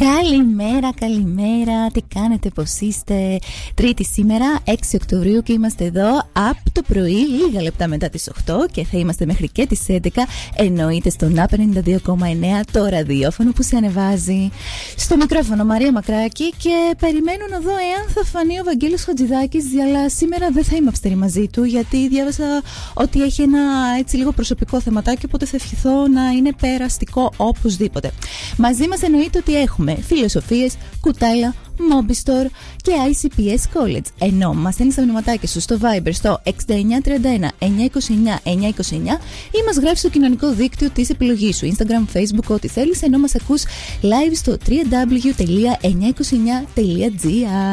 Καλημέρα, καλημέρα. Τι κάνετε, πώς είστε? Τρίτη σήμερα, 6 Οκτωβρίου, και είμαστε εδώ από το πρωί, λίγα λεπτά μετά τις 8, και θα είμαστε μέχρι και τις 11. Εννοείται στον App 92,9, το ραδιόφωνο που σε ανεβάζει. Στο μικρόφωνο Μαρία Μακράκη, και περιμένω να δω εάν θα φανεί ο Βαγγέλης Χατζηδάκης, αλλά σήμερα δεν θα είμαι αυστηρή μαζί του, γιατί διάβασα ότι έχει ένα έτσι λίγο προσωπικό θεματάκι, οπότε θα ευχηθώ να είναι περαστικό οπωσδήποτε. Μαζί μας εννοείται ότι έχουμε φιλοσοφίες, κουτάλα, Mobistore και ICPS College. Ενώ μας στέλνεις τα μηνυματάκια σου στο Viber στο 6931 929 929 ή μας γράφεις στο κοινωνικό δίκτυο της επιλογής σου, Instagram, Facebook, ό,τι θέλεις, ενώ μας ακούς live στο www.929.gr.